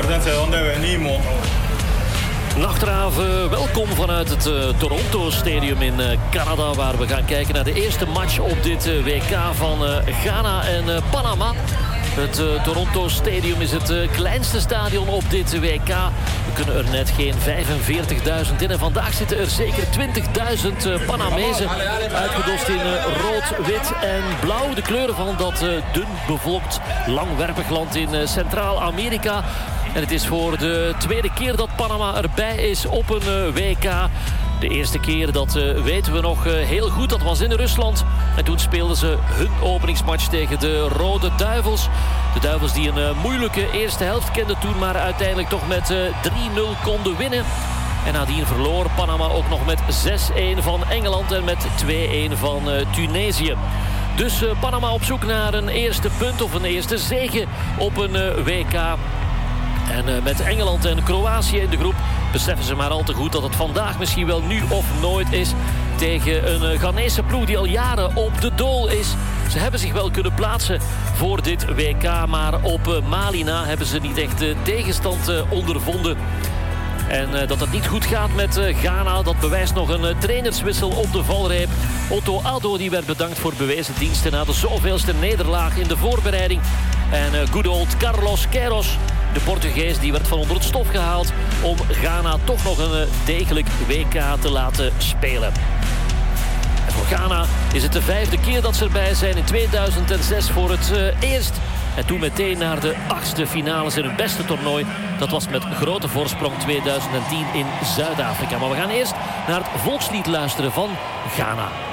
Acuérdense de dónde venimos. Nachtravond, welkom vanuit het Toronto Stadium in Canada, waar we gaan kijken naar de eerste match op dit WK van Ghana en Panama. Het Toronto Stadium is het kleinste stadion op dit WK. We kunnen er net geen 45.000 in. En vandaag zitten er zeker 20.000 Panamezen. Uitgedost in rood, wit en blauw. De kleuren van dat dun bevolkt langwerpig land in Centraal-Amerika. En het is voor de tweede keer dat Panama erbij is op een WK. De eerste keer, dat weten we nog heel goed, dat was in Rusland. En toen speelden ze hun openingsmatch tegen de Rode Duivels. De Duivels die een moeilijke eerste helft kenden toen, maar uiteindelijk toch met 3-0 konden winnen. En nadien verloor Panama ook nog met 6-1 van Engeland en met 2-1 van Tunesië. Dus Panama op zoek naar een eerste punt of een eerste zege op een WK. En met Engeland en Kroatië in de groep beseffen ze maar al te goed dat het vandaag misschien wel nu of nooit is tegen een Ghanese ploeg die al jaren op de dool is. Ze hebben zich wel kunnen plaatsen voor dit WK, maar op Mali na hebben ze niet echt tegenstand ondervonden. En dat het niet goed gaat met Ghana, dat bewijst nog een trainerswissel op de valreep. Otto Addo die werd bedankt voor bewezen diensten na de zoveelste nederlaag in de voorbereiding. En good old Carlos Queiroz, de Portugees, die werd van onder het stof gehaald om Ghana toch nog een degelijk WK te laten spelen. En voor Ghana is het de 5e keer dat ze erbij zijn. In 2006 voor het eerst. En toen meteen naar de 8e finales in het beste toernooi. Dat was met grote voorsprong 2010 in Zuid-Afrika. Maar we gaan eerst naar het volkslied luisteren van Ghana.